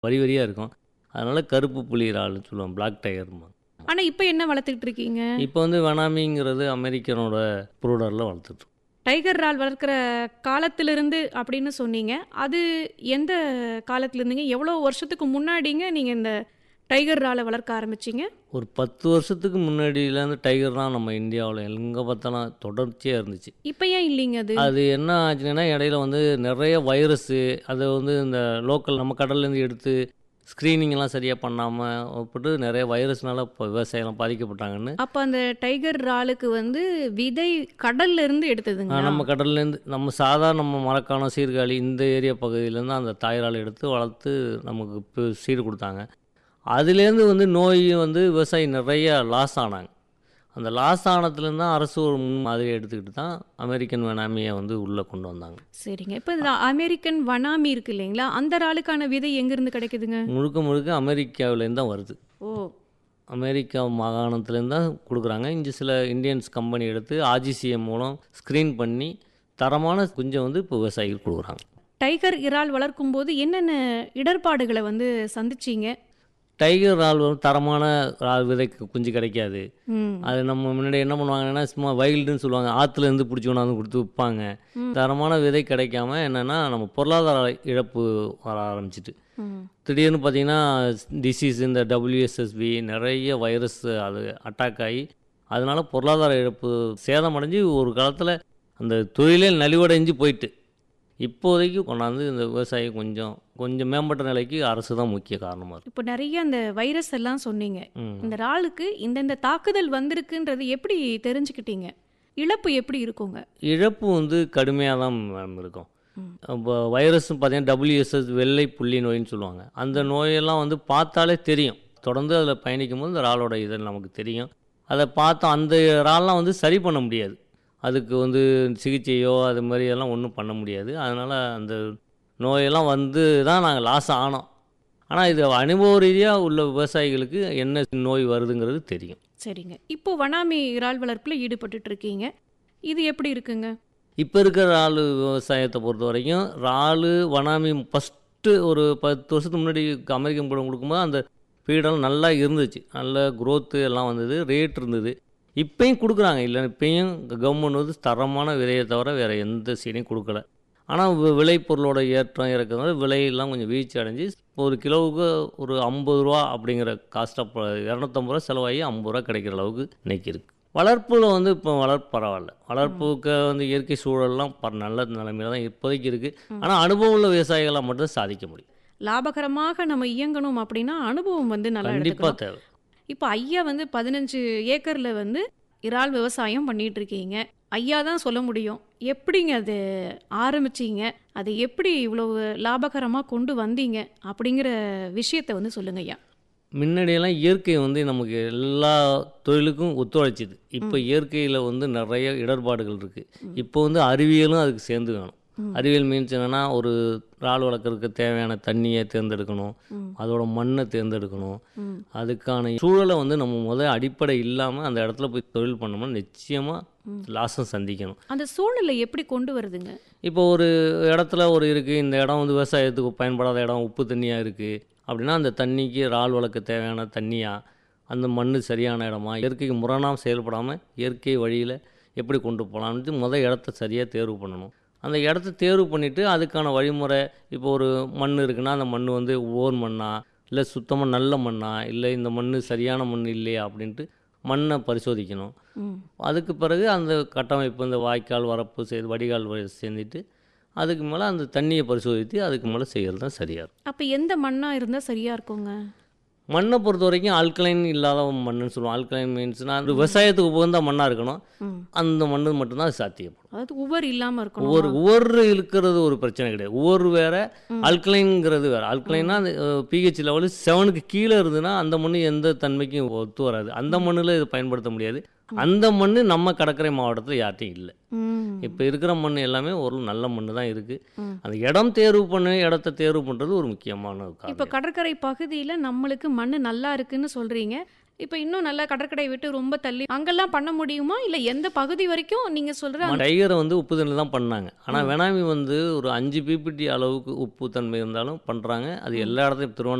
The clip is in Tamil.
வரி வரியாக இருக்கும். அதனால் கருப்பு புலி இறால்னு சொல்லுவாங்க, பிளாக் டைகர்ம்பாங்க. ஆனா இப்ப என்ன வளர்த்துக்கிட்டு இருக்கீங்க? இப்போ வந்து வனாமிங்கிறது அமெரிக்கனோட ப்ரூடரில் வளர்த்துட்ருக்கோம். டைகர் இறால் வளர்க்குற காலத்திலிருந்து அப்படின்னு சொன்னீங்க. அது எந்த காலத்துல இருந்துங்க? எவ்வளோ வருஷத்துக்கு முன்னாடிங்க நீங்க இந்த டைகர் இறால வளர்க்க ஆரம்பிச்சீங்க? ஒரு 10 வருஷத்துக்கு முன்னாடியிலேருந்து டைகர் தான் நம்ம இந்தியாவில் எங்கே பார்த்தாலும் தொடர்ச்சியாக இருந்துச்சு. இப்ப ஏன் இல்லைங்க அது? அது என்ன ஆச்சுன்னா, இடையில வந்து நிறைய வைரஸு, அதை வந்து இந்த லோக்கல் நம்ம கடல்லேருந்து எடுத்து ஸ்க்ரீனிங்லாம் சரியாக பண்ணாமல் போட்டு நிறைய வைரஸ்னால இப்போ விவசாயம்லாம் பாதிக்கப்பட்டாங்கன்னு. அப்ப அந்த டைகர் இறாலுக்கு வந்து விதை கடல்ல இருந்து எடுத்ததுங்களா? நம்ம கடல்லேருந்து நம்ம சாதாரண நம்ம மரக்காணம், சீர்காழி இந்த ஏரியா பகுதியிலேருந்து அந்த தாய்ரால் எடுத்து வளர்த்து நமக்கு இப்போ சீடு கொடுத்தாங்க. அதுலேருந்து வந்து நோய் வந்து விவசாயி நிறைய லாஸ் ஆனாங்க. அந்த லாஸ் ஆனதுலேருந்து தான் அரசு ஒரு முன் மாதிரியை எடுத்துக்கிட்டு தான் அமெரிக்கன் வெனாமியை வந்து உள்ளே கொண்டு வந்தாங்க. சரிங்க. இப்ப இந்த அமெரிக்கன் வனாமி இருக்கு இல்லைங்களா? அந்த இறாலுக்கான விதை எங்கிருந்து கிடைக்குதுங்க? முழுக்க முழுக்க அமெரிக்காவிலேருந்து தான் வருது. ஓ! அமெரிக்கா மாகாணத்துலேருந்து தான் கொடுக்குறாங்க. இங்கே சில இந்தியன்ஸ் கம்பெனி எடுத்து ஆர்ஜிசிஎம் மூலம் ஸ்க்ரீன் பண்ணி தரமான குஞ்சை வந்து இப்போ விவசாயிகள் கொடுக்குறாங்க. டைகர் இறால் வளர்க்கும்போது என்னென்ன இடர்பாடுகளை வந்து சந்திச்சீங்க? டைகர் இறால் வந்து தரமான இறால் விதை குஞ்சு கிடைக்காது. ம். அது நம்ம முன்னாடி என்ன பண்ணுவாங்கன்னா, சும்மா வைல்டுன்னு சொல்லுவாங்க, ஆற்றுலேருந்து பிடிச்சி கொண்டாந்து கொடுத்து விற்பாங்க. தரமான விதை கிடைக்காம என்னென்னா நம்ம பொருளாதார இழப்பு வர ஆரம்பிச்சிட்டு, ம். திடீர்னு பார்த்தீங்கன்னா டிசீஸ், இந்த WSSV நிறைய வைரஸ் அது அட்டாக் ஆகி அதனால பொருளாதார இழப்பு சேதமடைஞ்சு ஒரு காலத்தில் அந்த தொழிலே நலிவடைஞ்சு போயிட்டு, இப்போதைக்கு கொண்டாந்து இந்த விவசாயி கொஞ்சம் மேம்பட்ட நிலைக்கு அரசு தான் முக்கிய காரணமாக இருக்குது. இப்போ நிறைய அந்த வைரஸ் எல்லாம் சொன்னீங்க. இந்த இறாலுக்கு இந்தந்த தாக்குதல் வந்திருக்குன்றது எப்படி தெரிஞ்சுக்கிட்டீங்க? இழப்பு எப்படி இருக்குங்க? இழப்பு வந்து கடுமையாக தான் மேம் இருக்கும். இப்போ வைரஸ்னு பார்த்தீங்கன்னா WSS வெள்ளை புள்ளி நோயின்னு சொல்லுவாங்க. அந்த நோயெல்லாம் வந்து பார்த்தாலே தெரியும். தொடர்ந்து அதில் பயணிக்கும் போது இந்த இறாலோட இது நமக்கு தெரியும். அதை பார்த்தோம், அந்த இறால்லாம் வந்து சரி பண்ண முடியாது. அதுக்கு வந்து சிகிச்சையோ அது மாதிரி எல்லாம் ஒன்றும் பண்ண முடியாது. அதனால் அந்த நோயெல்லாம் வந்து தான் நாங்கள் லாஸ் ஆனோம். ஆனால் இது அனுபவ ரீதியாக உள்ள விவசாயிகளுக்கு என்ன நோய் வருதுங்கிறது தெரியும். சரிங்க. இப்போ வனாமி இறால் வளர்ப்புல ஈடுபட்டுட்டு இருக்கீங்க. இது எப்படி இருக்குங்க? இப்போ இருக்கிற இறால் விவசாயத்தை பொறுத்த வரைக்கும் இறால் வனாமி ஃபஸ்ட்டு ஒரு 10 வருஷத்துக்கு முன்னாடி அமெரிக்கன் படம் கொடுக்கும்போது அந்த ஃபீடெல்லாம் நல்லா இருந்துச்சு, நல்ல க்ரோத்து எல்லாம் வந்தது, ரேட் இருந்தது. இப்பயும் கொடுக்குறாங்க, இல்லை இப்பயும் கவர்மெண்ட் வந்து தரமான விலையை தவிர வேறு எந்த சீனையும் கொடுக்கல. ஆனால் விளைபொருளோட ஏற்றம் இறக்கிறதுனால விலையெல்லாம் கொஞ்சம் வீழ்ச்சி அடைஞ்சு ஒரு கிலோவுக்கு ஒரு 50 ரூபா அப்படிங்கிற காஸ்ட்டாக 250 ரூபா செலவாகி 50 ரூபா கிடைக்கிற அளவுக்கு இன்னைக்கு இருக்குது. வளர்ப்பில் வந்து இப்போ வளர்ப்பு பரவாயில்ல. வளர்ப்புக்கு வந்து இயற்கை சூழல்லாம் நல்ல நிலைமையில தான் இப்போதைக்கு இருக்குது. ஆனால் அனுபவம் உள்ள விவசாயிகளாக மட்டும் சாதிக்க முடியும். லாபகரமாக நம்ம இயங்கணும் அப்படின்னா அனுபவம் வந்து நல்லா கண்டிப்பாக எடுத்துக்கணும். தேவை. இப்போ ஐயா வந்து 15 ஏக்கர்ல வந்து இறால் விவசாயம் பண்ணிட்டு இருக்கீங்க. ஐயா தான் சொல்ல முடியும். எப்படிங்க அது ஆரம்பிச்சீங்க? அதை எப்படி இவ்வளவு லாபகரமாக கொண்டு வந்தீங்க அப்படிங்கிற விஷயத்தை வந்து சொல்லுங்க ஐயா. முன்னாடியெல்லாம் இயற்கை வந்து நமக்கு எல்லா தொழிலுக்கும் ஒத்துழைச்சிது. இப்போ இயற்கையில் வந்து நிறைய இடர்பாடுகள் இருக்குது. இப்போ வந்து அறிவியலும் அதுக்கு சேர்ந்து வேணும். அறிவியல் மீன்ஸ் என்னென்னா, ஒரு இறால் வளர்க்குறதுக்கு தேவையான தண்ணியை தேர்ந்தெடுக்கணும், அதோட மண்ணை தேர்ந்தெடுக்கணும், அதுக்கான சூழலை வந்து நம்ம அடிப்படை இல்லாமல் அந்த இடத்துல போய் தொழில் பண்ணோம்னா நிச்சயமாக லாஸும் சந்திக்கணும். அந்த சூழ்நிலை எப்படி கொண்டு வருதுங்க? இப்போ ஒரு இடத்துல இருக்குது, இந்த இடம் வந்து விவசாயத்துக்கு பயன்படாத இடம், உப்பு தண்ணியாக இருக்குது அப்படின்னா, அந்த தண்ணிக்கு இறால் வளர்க்க தேவையான தண்ணியா, அந்த மண் சரியான இடமா, இயற்கைக்கு முரணாக செயல்படாமல் இயற்கை வழியில் எப்படி கொண்டு போகலான்ட்டு இடத்த சரியாக தேர்வு பண்ணணும். அந்த இடத்த தேர்வு பண்ணிவிட்டு அதுக்கான வழிமுறை, இப்போ ஒரு மண் இருக்குன்னா அந்த மண் வந்து ஓர் மண்ணா, இல்லை சுத்தமாக நல்ல மண்ணா, இல்லை இந்த மண் சரியான மண் இல்லையா அப்படின்ட்டு மண்ணை பரிசோதிக்கணும். அதுக்கு பிறகு அந்த கட்டமைப்பு, இந்த வாய்க்கால் வரப்பு செய்து வடிகால் செஞ்சுட்டு அதுக்கு மேலே அந்த தண்ணியை பரிசோதித்து அதுக்கு மேலே செய்கிறது தான் சரியாக இருக்கும். அப்போ எந்த மண்ணாக இருந்தால் சரியாக இருக்குங்க? மண்ணை பொறுத்த வரைக்கும் ஆல்கலைன் இல்லாத மண்ணுன்னு சொல்லுவோம். ஆல்கலைன் மீன்ஸ்னா அது விவசாயத்துக்கு உகந்த மண்ணாக இருக்கணும். அந்த மண்ணு மட்டும்தான் அது சாத்தியப்படும். அதாவது உவர் இல்லாமல் இருக்கணும். ஒவ்வொரு இருக்கிறது ஒரு பிரச்சனை கிடையாது. ஒவ்வொரு வேற, ஆல்கலைன்ங்கிறது வேறு. ஆல்கலைன்னா அந்த pH லெவலு 7க்கு கீழே இருந்ததுன்னா அந்த மண் எந்த தன்மைக்கும் ஒத்து வராது. அந்த மண்ணில் இதை பயன்படுத்த முடியாது. அந்த மண் நம்ம கடற்கரை மாவட்டத்தில் யார்ட்டையும் இல்லை. இப்போ இருக்கிற மண் எல்லாமே ஒரு நல்ல மண் தான் இருக்குது. அந்த இடத்த தேர்வு பண்ணுறது ஒரு முக்கியமான இப்போ காரணம். கடற்கரை பகுதியில் நம்மளுக்கு மண் நல்லா இருக்குன்னு சொல்கிறீங்க. இப்போ இன்னும் நல்லா கடற்கரை விட்டு ரொம்ப தள்ளி அங்கெல்லாம் பண்ண முடியுமா? இல்ல எந்த பகுதி வரைக்கும் நீங்க சொல்ற டைகரை வந்து உப்பு தண்ணியில் தான் பண்ணாங்க. ஆனால் வெனாமி வந்து ஒரு 5 பிபிடி அளவுக்கு உப்பு தன்மை இருந்தாலும் பண்ணுறாங்க. அது எல்லா இடத்துலையும்